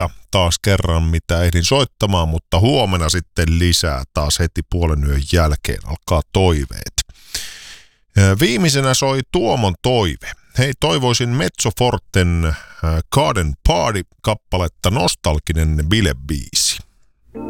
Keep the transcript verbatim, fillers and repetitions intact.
taas kerran, mitä ehdin soittamaan, mutta huomenna sitten lisää taas heti puolen yön jälkeen alkaa toiveet. Viimeisenä soi Tuomon toive. Hei, toivoisin Mezzo Forten Garden Party-kappaletta nostalginen bilebiisi.